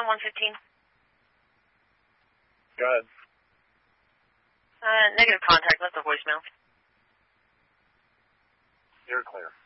115. Go ahead. Negative contact. Left a voicemail. You're clear.